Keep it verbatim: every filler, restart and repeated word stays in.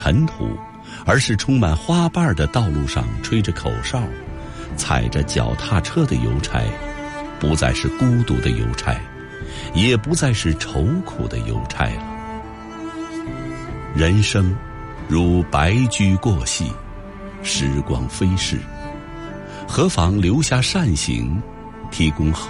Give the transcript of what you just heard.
尘土，而是充满花瓣的道路上吹着口哨，踩着脚踏车的邮差，不再是孤独的邮差，也不再是愁苦的邮差了。人生如白驹过隙，时光飞逝，何妨留下善行，提供好